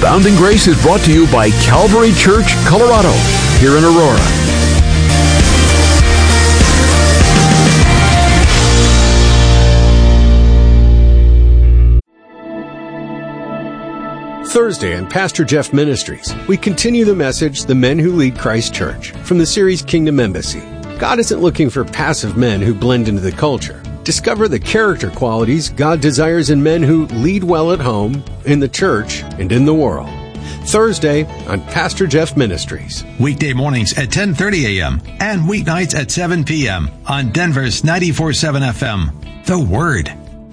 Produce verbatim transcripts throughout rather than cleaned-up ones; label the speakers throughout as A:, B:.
A: Abounding Grace is brought to you by Calvary Church, Colorado, here in Aurora.
B: Thursday on Pastor Jeff Ministries, we continue the message, The Men Who Lead Christ Church, from the series Kingdom Embassy. God isn't looking for passive men who blend into the culture. Discover the character qualities God desires in men who lead well at home, in the church, and in the world. Thursday on Pastor Jeff Ministries.
C: Weekday mornings at ten thirty a.m. and weeknights at seven p.m. on Denver's ninety-four point seven F M. The Word.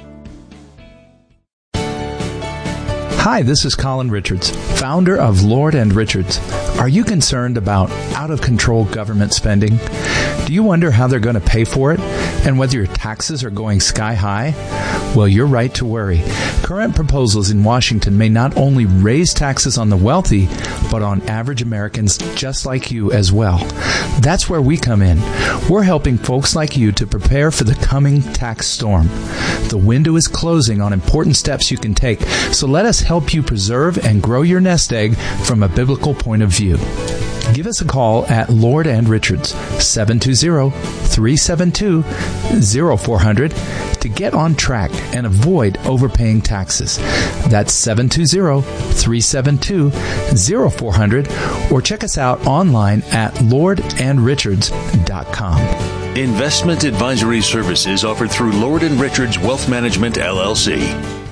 D: Hi, this is Colin Richards, founder of Lord and Richards. Are you concerned about out-of-control government spending? Do you wonder how they're going to pay for it and whether your taxes are going sky high? Well, you're right to worry. Current proposals in Washington may not only raise taxes on the wealthy, but on average Americans just like you as well. That's where we come in. We're helping folks like you to prepare for the coming tax storm. The window is closing on important steps you can take, so let us help you preserve and grow your nest egg from a biblical point of view. Give us a call at Lord and Richards, seven two zero, three seven two, zero four zero zero to get on track and avoid overpaying taxes. That's seven two zero, three seven two, zero four zero zero or check us out online at lord and richards dot com.
E: Investment advisory services offered through Lord and Richards Wealth Management, L L C.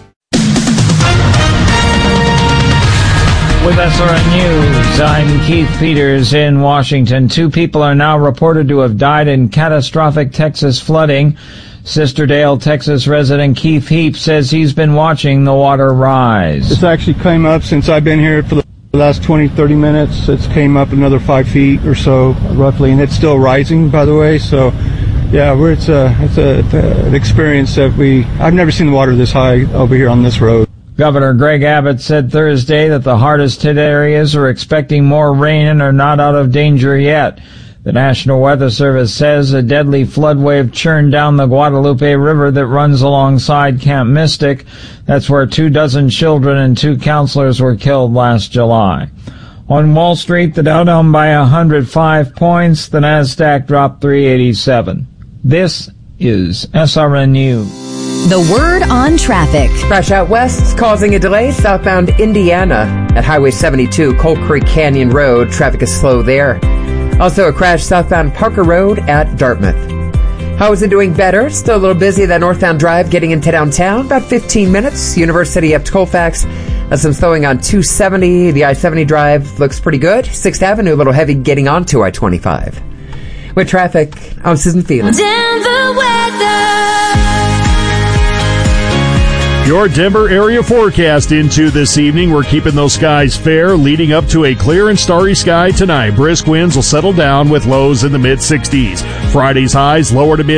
F: With S R N News, I'm Keith Peters in Washington. Two people are now reported to have died in catastrophic Texas flooding. Sisterdale, Texas resident Keith Heap says he's been watching the water rise.
G: It's actually came up since I've been here for the last twenty, thirty minutes. It's came up another five feet or so, roughly, and it's still rising, by the way. So, yeah, we're, it's, a, it's a, an experience that we, I've never seen the water this high over here on this road.
F: Governor Greg Abbott said Thursday that the hardest hit areas are expecting more rain and are not out of danger yet. The National Weather Service says a deadly flood wave churned down the Guadalupe River that runs alongside Camp Mystic. That's where two dozen children and two counselors were killed last July. On Wall Street, the Dow down by one hundred five points. The Nasdaq dropped three eighty-seven. This is S R N News.
H: The Word on traffic.
I: Crash out west causing a delay southbound Indiana at Highway seventy-two, Coal Creek Canyon Road. Traffic is slow there. Also a crash southbound Parker Road at Dartmouth. How is it doing better? Still a little busy that northbound drive getting into downtown. About fifteen minutes. University up to Colfax. That's some slowing on two seventy. The I seventy drive looks pretty good. sixth Avenue a little heavy getting onto I twenty-five. With traffic, I'm Susan Phelan.
J: Denver weather.
K: Your Denver area forecast into this evening. We're keeping those skies fair, leading up to a clear and starry sky tonight. Brisk winds will settle down with lows in the mid sixties. Friday's highs lower to mid